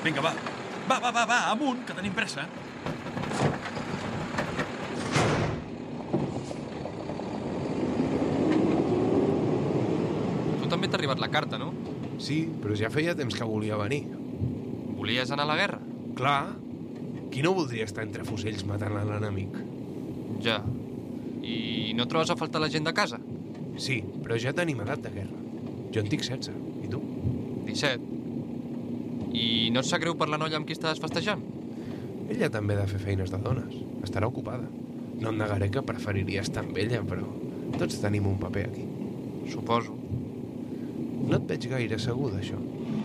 Vinga, va. Va, amunt, que tenim pressa. Tu també t'ha arribat la carta, no? Sí, però ja feia temps que volia venir. Volies anar a la guerra? Clar, qui no voldria estar entre fusells matant a l'enemic? Ja. I no trobes a faltar la gent de casa? Sí, però ja tenim edat de guerra. Jo en tinc 16. I tu? 17. I no et sap greu per la noia amb qui estàs festejant? Ella també ha de fer feines de dones. Estarà ocupada. No em negaré que preferiria estar amb ella, però tots tenim un paper aquí. Suposo. No et veig gaire segur d'això.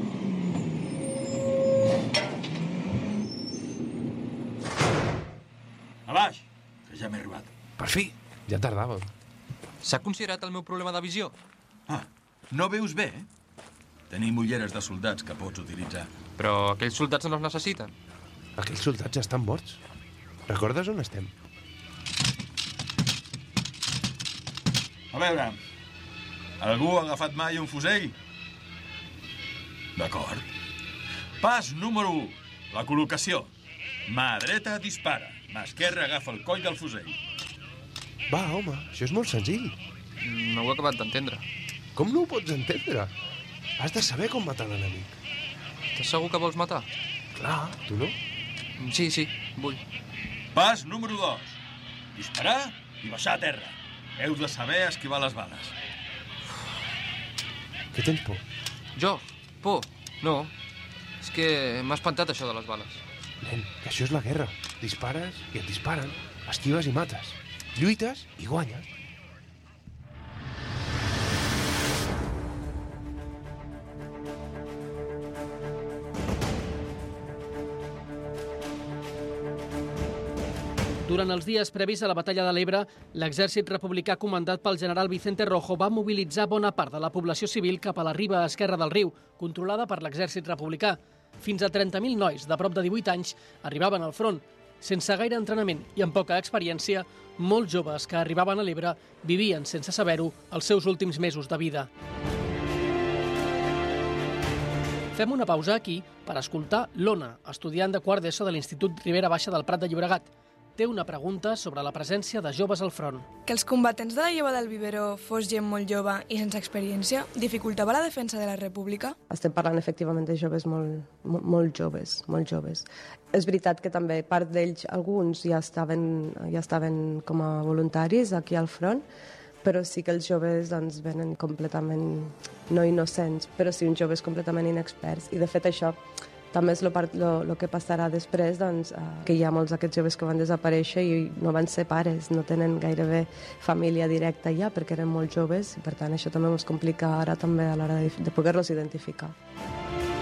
A baix, que ja m'he arribat. Per fi, ja tardàvem. S'ha considerat el meu problema de visió? Ah, no veus bé, eh? Tenim ulleres de soldats que pots utilitzar. Però aquells soldats no els necessiten. Aquells soldats ja estan morts. Recordes on estem? A veure, algú ha agafat mai un fusell? D'acord. Pas número 1, la col·locació. Mà dreta dispara, mà esquerra agafa el coll del fusell. Va, home, això és molt senzill. No ho he acabat d'entendre. Com no ho pots entendre? Has de saber com matar l'enemic. Estàs segur que vols matar? Clar, tu no? Sí, vull. Pas número 2, disparar i baixar a terra. Heu de saber esquivar les bales. Què tens por? Jo? Por? No. És que m'ha espantat això de les bales. Nen, que això és la guerra. Dispares i et disparen. Esquives i mates. Lluites i guanyes. Durant els dies previs a la batalla de l'Ebre, l'exèrcit republicà comandat pel general Vicente Rojo va mobilitzar bona part de la població civil cap a la riba esquerra del riu, controlada per l'exèrcit republicà. Fins a 30.000 nois de prop de 18 anys arribaven al front. Sense gaire entrenament i amb poca experiència, molts joves que arribaven a l'Ebre vivien, sense saber-ho, els seus últims mesos de vida. Fem una pausa aquí per escoltar l'Ona, estudiant de quart d'ESO de l'Institut Ribera Baixa del Prat de Llobregat. Té una pregunta sobre la presència de joves al front. Que els combatents de la lleva del Viveró fos gent molt jove i sense experiència dificultava la defensa de la república? Estem parlant efectivament de joves molt joves. És veritat que també part d'ells, alguns ja estaven com a voluntaris aquí al front, però sí que els joves doncs, venen completament, no innocents, però sí uns joves completament inexperts. I de fet això també és el que passarà després, doncs, que hi ha molts d'aquests joves que van desaparèixer i no van ser pares, no tenen gairebé família directa ja perquè eren molt joves i per tant això també ens complica ara també a l'hora de poder-los identificar.